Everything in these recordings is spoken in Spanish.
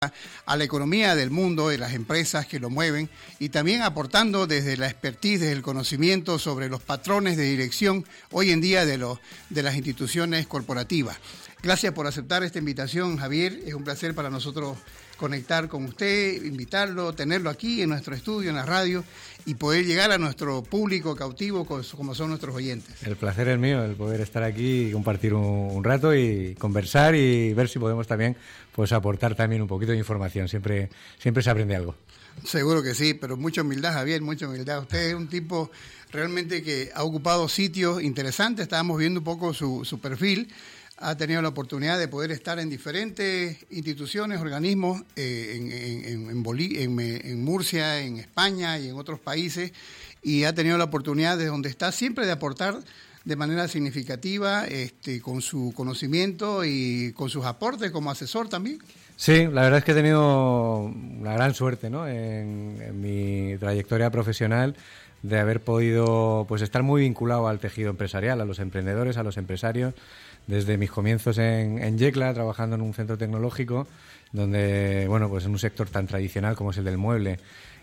a la economía del mundo, de las empresas que lo mueven, y también aportando desde la expertise, desde el conocimiento sobre los patrones de dirección hoy en día de las instituciones corporativas. Gracias por aceptar esta invitación, Javier. Es un placer para nosotros conectar con usted, invitarlo, tenerlo aquí en nuestro estudio, en la radio, y poder llegar a nuestro público cautivo como son nuestros oyentes. El placer es mío, el poder estar aquí y compartir un rato y conversar y ver si podemos también pues aportar también un poquito de información. Siempre se aprende algo. Seguro que sí, pero mucha humildad, Javier, mucha humildad. Usted es un tipo realmente que ha ocupado sitios interesantes. Estábamos viendo un poco su perfil. Ha tenido la oportunidad de poder estar en diferentes instituciones, organismos, en Murcia, en España y en otros países, y ha tenido la oportunidad de donde está siempre de aportar de manera significativa con su conocimiento y con sus aportes como asesor también. Sí, la verdad es que he tenido una gran suerte, ¿no?, en mi trayectoria profesional, de haber podido pues estar muy vinculado al tejido empresarial, a los emprendedores, a los empresarios, desde mis comienzos en Yecla, trabajando en un centro tecnológico, donde, bueno, pues en un sector tan tradicional como es el del mueble,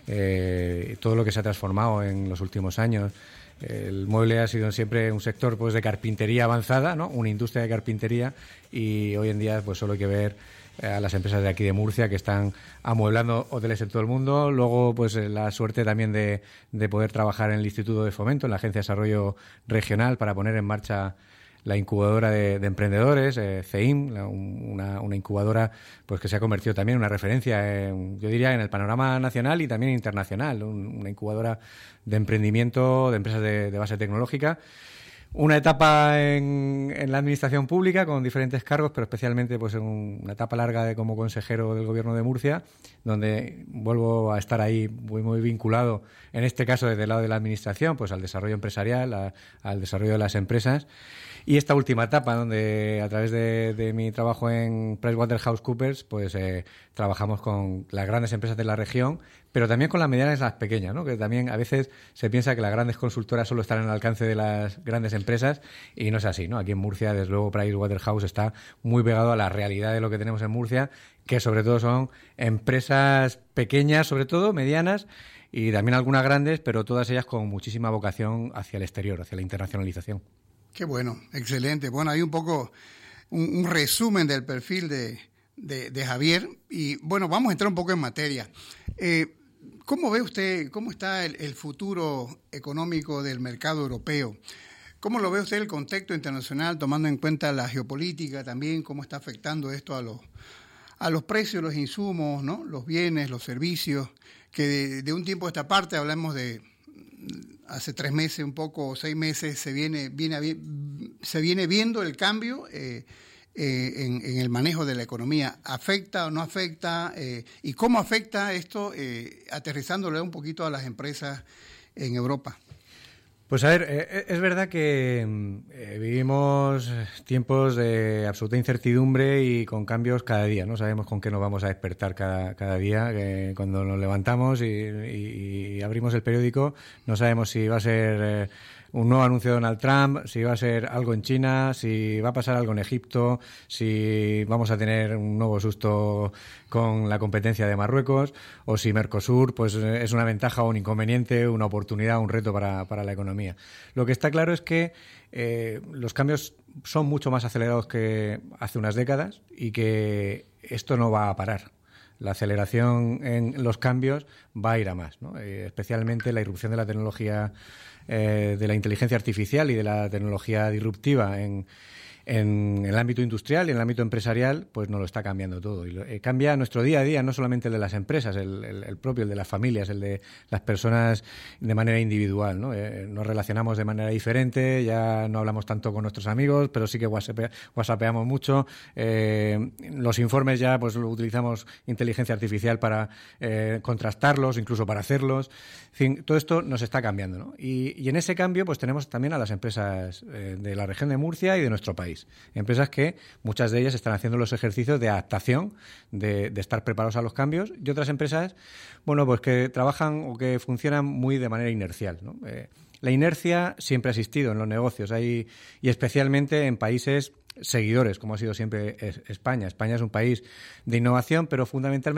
todo lo que se ha transformado en los últimos años. El mueble ha sido siempre un sector pues de carpintería avanzada, ¿no?, una industria de carpintería, y hoy en día pues solo hay que ver a las empresas de aquí de Murcia que están amueblando hoteles en todo el mundo. Luego pues la suerte también de poder trabajar en el Instituto de Fomento, en la Agencia de Desarrollo Regional, para poner en marcha la incubadora de emprendedores, CEIM, una incubadora pues que se ha convertido también en una referencia, yo diría, en el panorama nacional y también internacional, una incubadora de emprendimiento de empresas de base tecnológica. Una etapa en la administración pública con diferentes cargos, pero especialmente pues en una etapa larga como consejero del Gobierno de Murcia, donde vuelvo a estar ahí muy vinculado, en este caso desde el lado de la administración, pues al desarrollo empresarial, al desarrollo de las empresas. Y esta última etapa, donde a través de mi trabajo en PricewaterhouseCoopers, pues trabajamos con las grandes empresas de la región, pero también con las medianas y las pequeñas, ¿no?, que también a veces se piensa que las grandes consultoras solo están al alcance de las grandes empresas, y no es así, ¿no? Aquí en Murcia, desde luego, Pricewaterhouse está muy pegado a la realidad de lo que tenemos en Murcia, que sobre todo son empresas pequeñas, sobre todo medianas, y también algunas grandes, pero todas ellas con muchísima vocación hacia el exterior, hacia la internacionalización. Qué bueno, excelente. Bueno, hay un poco un resumen del perfil de Javier, y bueno, vamos a entrar un poco en materia. ¿Cómo ve usted, cómo está el futuro económico del mercado europeo? ¿Cómo lo ve usted el contexto internacional, tomando en cuenta la geopolítica también? ¿Cómo está afectando esto a los precios, los insumos, ¿no?, los bienes, los servicios? Que de un tiempo a esta parte, hablamos de hace 3 meses, un poco, 6 meses, se viene viendo el cambio en el manejo de la economía. ¿Afecta o no afecta? ¿Y cómo afecta esto, aterrizándole un poquito a las empresas en Europa? Pues a ver, es verdad que vivimos tiempos de absoluta incertidumbre y con cambios cada día. No sabemos con qué nos vamos a despertar cada día. Cuando nos levantamos y abrimos el periódico, no sabemos si va a ser un nuevo anuncio de Donald Trump, si va a ser algo en China, si va a pasar algo en Egipto, si vamos a tener un nuevo susto con la competencia de Marruecos, o si Mercosur pues es una ventaja o un inconveniente, una oportunidad o un reto para la economía. Lo que está claro es que los cambios son mucho más acelerados que hace unas décadas, y que esto no va a parar. La aceleración en los cambios va a ir a más, ¿no? Especialmente la irrupción de la tecnología, de la inteligencia artificial y de la tecnología disruptiva en el ámbito industrial y en el ámbito empresarial, pues nos lo está cambiando todo. Y cambia nuestro día a día, no solamente el de las empresas, el propio, el de las familias, el de las personas de manera individual, ¿no? Nos relacionamos de manera diferente, ya no hablamos tanto con nuestros amigos, pero sí que whatsappeamos mucho. Los informes ya pues utilizamos inteligencia artificial para contrastarlos, incluso para hacerlos. En fin, todo esto nos está cambiando, ¿no? Y en ese cambio pues tenemos también a las empresas de la región de Murcia y de nuestro país. Empresas que muchas de ellas están haciendo los ejercicios de adaptación, de estar preparados a los cambios, y otras empresas, bueno, pues que trabajan o que funcionan muy de manera inercial, ¿no? La inercia siempre ha existido en los negocios y especialmente en países seguidores, como ha sido siempre España. España es un país de innovación, pero fundamentalmente